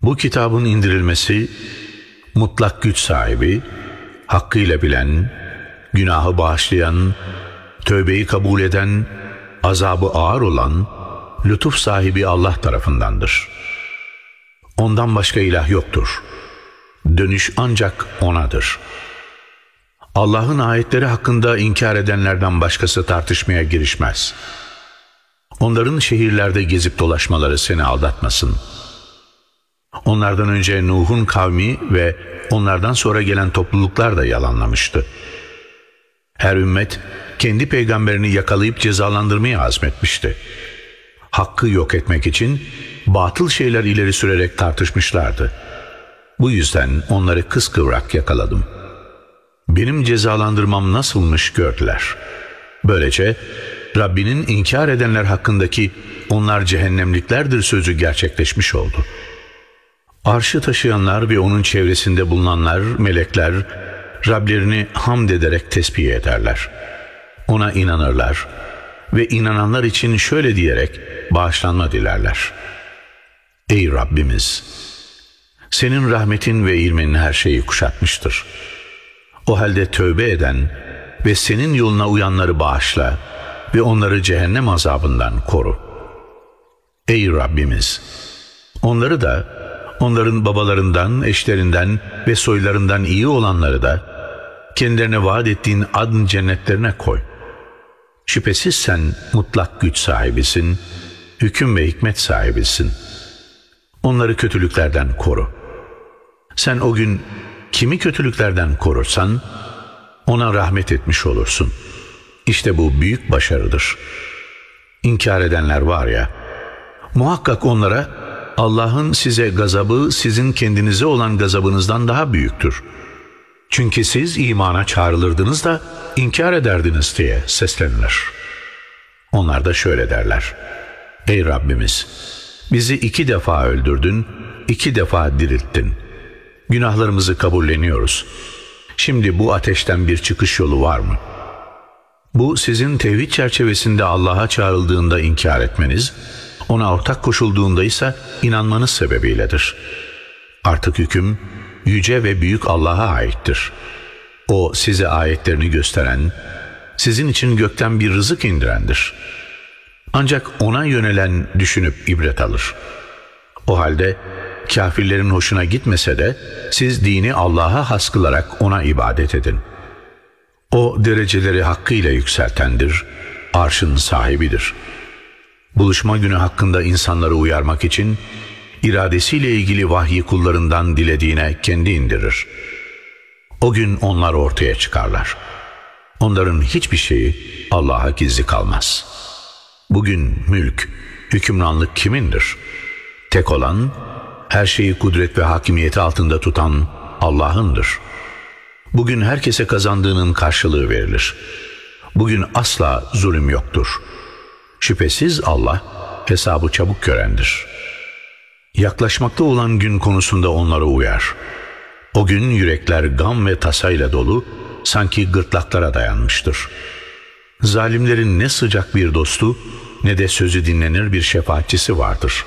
Bu kitabın indirilmesi, mutlak güç sahibi, hakkıyla bilen, günahı bağışlayan, tövbeyi kabul eden, azabı ağır olan, lütuf sahibi Allah tarafındandır. Ondan başka ilah yoktur. Dönüş ancak O'nadır. Allah'ın ayetleri hakkında inkar edenlerden başkası tartışmaya girişmez. Onların şehirlerde gezip dolaşmaları seni aldatmasın. Onlardan önce Nuh'un kavmi ve onlardan sonra gelen topluluklar da yalanlamıştı. Her ümmet kendi peygamberini yakalayıp cezalandırmaya azmetmişti. Hakkı yok etmek için batıl şeyler ileri sürerek tartışmışlardı. Bu yüzden onları kıskıvrak yakaladım. Benim cezalandırmam nasılmış gördüler. Böylece Rabbinin inkar edenler hakkındaki onlar cehennemliklerdir sözü gerçekleşmiş oldu. Arşı taşıyanlar ve onun çevresinde bulunanlar, melekler, Rablerini hamd ederek tesbih ederler. Ona inanırlar ve inananlar için şöyle diyerek bağışlanma dilerler. Ey Rabbimiz! Senin rahmetin ve ilmin her şeyi kuşatmıştır. O halde tövbe eden ve senin yoluna uyanları bağışla ve onları cehennem azabından koru. Ey Rabbimiz! Onları da, onların babalarından, eşlerinden ve soylarından iyi olanları da kendilerine vaat ettiğin adn cennetlerine koy. Şüphesiz sen mutlak güç sahibisin, hüküm ve hikmet sahibisin. Onları kötülüklerden koru. Sen o gün kimi kötülüklerden korursan ona rahmet etmiş olursun. İşte bu büyük başarıdır. İnkar edenler var ya, muhakkak onlara Allah'ın size gazabı sizin kendinize olan gazabınızdan daha büyüktür. Çünkü siz imana çağrılırdınız da inkar ederdiniz diye seslenilir. Onlar da şöyle derler. Ey Rabbimiz! Bizi 2 defa öldürdün, 2 defa dirilttin. Günahlarımızı kabulleniyoruz. Şimdi bu ateşten bir çıkış yolu var mı? Bu sizin tevhid çerçevesinde Allah'a çağrıldığında inkar etmeniz, ona ortak koşulduğunda ise inanmanız sebebiyledir. Artık hüküm yüce ve büyük Allah'a aittir. O size ayetlerini gösteren, sizin için gökten bir rızık indirendir. Ancak ona yönelen düşünüp ibret alır. O halde kafirlerin hoşuna gitmese de siz dini Allah'a has kılarak ona ibadet edin. O dereceleri hakkıyla yükseltendir, arşın sahibidir. Buluşma günü hakkında insanları uyarmak için iradesiyle ilgili vahyi kullarından dilediğine kendi indirir. O gün onlar ortaya çıkarlar. Onların hiçbir şeyi Allah'a gizli kalmaz. Bugün mülk, hükümranlık kimindir? Tek olan, her şeyi kudret ve hakimiyeti altında tutan Allah'ındır. Bugün herkese kazandığının karşılığı verilir. Bugün asla zulüm yoktur. Şüphesiz Allah hesabı çabuk görendir. Yaklaşmakta olan gün konusunda onları uyar. O gün yürekler gam ve tasayla dolu, sanki gırtlaklara dayanmıştır. Zalimlerin ne sıcak bir dostu, ne de sözü dinlenir bir şefaatçisi vardır.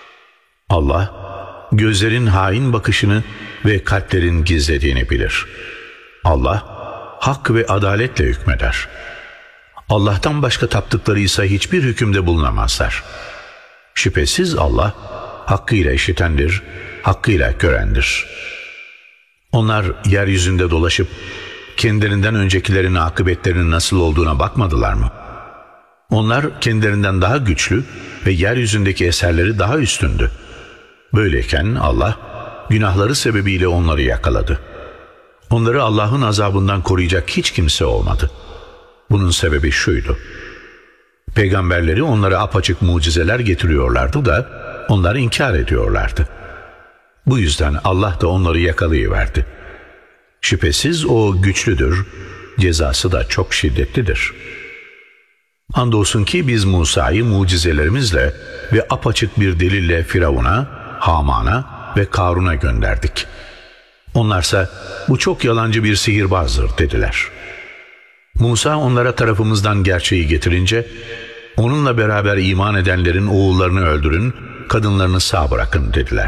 Allah, gözlerin hain bakışını ve kalplerin gizlediğini bilir. Allah, hak ve adaletle hükmeder. Allah'tan başka taptıkları ise hiçbir hükümde bulunamazlar. Şüphesiz Allah, hakkıyla işitendir, hakkıyla görendir. Onlar yeryüzünde dolaşıp, kendilerinden öncekilerin akıbetlerinin nasıl olduğuna bakmadılar mı? Onlar kendilerinden daha güçlü ve yeryüzündeki eserleri daha üstündü. Böyleyken Allah, günahları sebebiyle onları yakaladı. Onları Allah'ın azabından koruyacak hiç kimse olmadı. Bunun sebebi şuydu. Peygamberleri onlara apaçık mucizeler getiriyorlardı da onlar inkar ediyorlardı. Bu yüzden Allah da onları yakalayıverdi. Şüphesiz o güçlüdür, cezası da çok şiddetlidir. Andolsun ki biz Musa'yı mucizelerimizle ve apaçık bir delille Firavun'a, Haman'a ve Karun'a gönderdik. Onlarsa bu çok yalancı bir sihirbazdır dediler. Musa onlara tarafımızdan gerçeği getirince, onunla beraber iman edenlerin oğullarını öldürün, kadınlarını sağ bırakın dediler.